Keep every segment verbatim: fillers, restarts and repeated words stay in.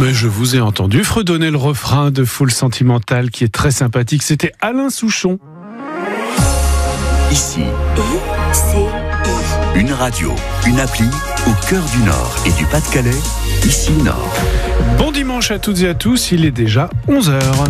Mais je vous ai entendu fredonner le refrain de Full Sentimental qui est très sympathique. C'était Alain Souchon. Ici, I C I. une radio, une appli au cœur du Nord et du Pas-de-Calais. Ici Nord. Bon dimanche à toutes et à tous, il est déjà onze heures.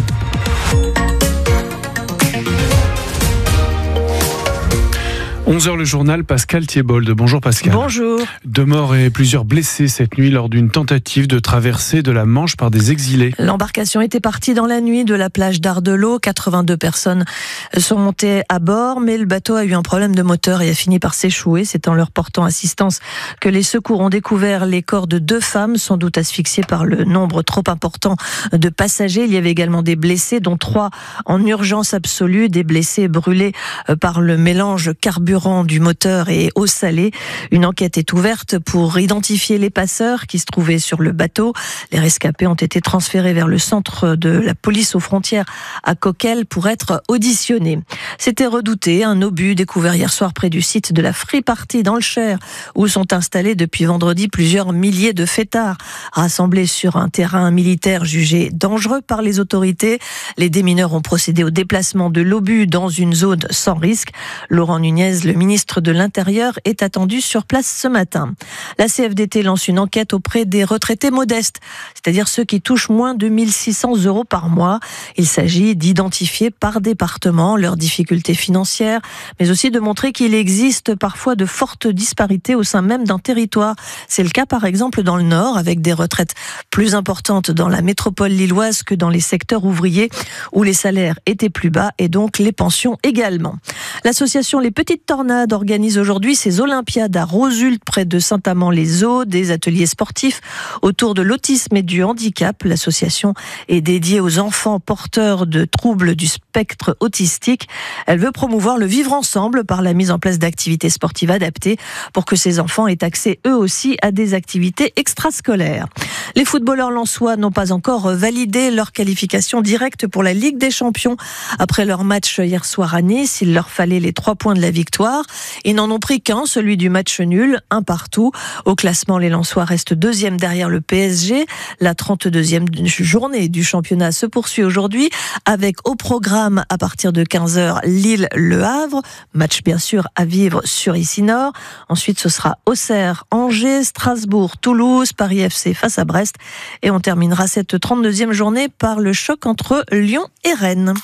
onze heures le journal, Pascal Thiebold. Bonjour Pascal. Bonjour. Deux morts et plusieurs blessés cette nuit lors d'une tentative de traversée de la Manche par des exilés. L'embarcation était partie dans la nuit de la plage d'Ardelot. quatre-vingt-deux personnes sont montées à bord, mais le bateau a eu un problème de moteur et a fini par s'échouer. C'est en leur portant assistance que les secours ont découvert les corps de deux femmes, sans doute asphyxiées par le nombre trop important de passagers. Il y avait également des blessés, dont trois en urgence absolue, des blessés brûlés par le mélange carburant du moteur et eau salée. Une enquête est ouverte pour identifier les passeurs qui se trouvaient sur le bateau. Les rescapés ont été transférés vers le centre de la police aux frontières à Coquelles pour être auditionnés. C'était redouté, un obus découvert hier soir près du site de la Free Party dans le Cher, où sont installés depuis vendredi plusieurs milliers de fêtards rassemblés sur un terrain militaire jugé dangereux par les autorités. Les démineurs ont procédé au déplacement de l'obus dans une zone sans risque. Laurent Nunez, le ministre de l'Intérieur, est attendu sur place ce matin. La C F D T lance une enquête auprès des retraités modestes, c'est-à-dire ceux qui touchent moins de mille six cents euros par mois. Il s'agit d'identifier par département leurs difficultés financières, mais aussi de montrer qu'il existe parfois de fortes disparités au sein même d'un territoire. C'est le cas par exemple dans le Nord, avec des retraites plus importantes dans la métropole lilloise que dans les secteurs ouvriers, où les salaires étaient plus bas et donc les pensions également. L'association Les Petites Tornades organise aujourd'hui ses Olympiades à Rosult, près de Saint-Amand-les-Eaux, des ateliers sportifs autour de l'autisme et du handicap. L'association est dédiée aux enfants porteurs de troubles du spectre autistique. Elle veut promouvoir le vivre ensemble par la mise en place d'activités sportives adaptées pour que ces enfants aient accès eux aussi à des activités extrascolaires. Les footballeurs lensois n'ont pas encore validé leur qualification directe pour la Ligue des Champions. Après leur match hier soir à Nice, il leur fallait les trois points de la victoire. Ils n'en ont pris qu'un, celui du match nul, un partout. Au classement, les Lensois restent deuxième derrière le P S G. La trente-deuxième journée du championnat se poursuit aujourd'hui avec au programme à partir de quinze heures Lille-Le Havre. Match bien sûr à vivre sur Ici Nord. Ensuite, ce sera Auxerre, Angers, Strasbourg, Toulouse, Paris F C face à Brest. Et on terminera cette trente-deuxième journée par le choc entre Lyon et Rennes.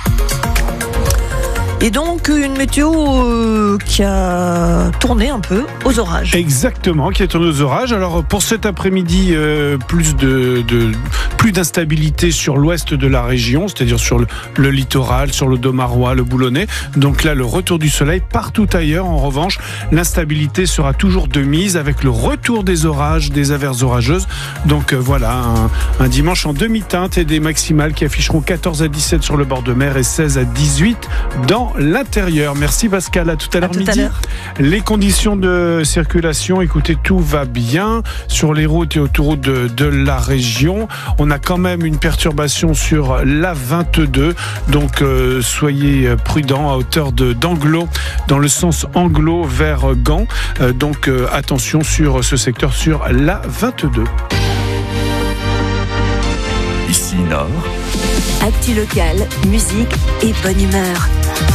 Et donc une météo euh, qui a tourné un peu aux orages. Exactement, qui a tourné aux orages. Alors pour cet après-midi, euh, plus de, de plus d'instabilité sur l'ouest de la région, c'est-à-dire sur le, le littoral, sur le Domarois, le Boulonnais. Donc là, le retour du soleil. Partout ailleurs, en revanche, l'instabilité sera toujours de mise avec le retour des orages, des averses orageuses. Donc euh, voilà, un, un dimanche en demi-teinte et des maximales qui afficheront quatorze à dix-sept sur le bord de mer et seize à dix-huit dans l'intérieur. Merci Pascal, à tout à l'heure à tout midi. À l'heure. Les conditions de circulation, écoutez, tout va bien sur les routes et autoroutes de, de la région. On a quand même une perturbation sur l'A vingt-deux, donc euh, soyez prudents à hauteur de d'Anglo, dans le sens Anglo vers Gand. Euh, donc euh, attention sur ce secteur, sur l'A vingt-deux. Ici Nord. Actu local, musique et bonne humeur.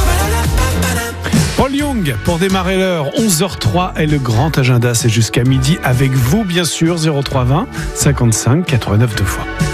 Paul Young, pour démarrer l'heure, onze heures zéro trois et le grand agenda, c'est jusqu'à midi avec vous bien sûr, zéro trois vingt cinquante-cinq quatre-vingt-neuf deux fois.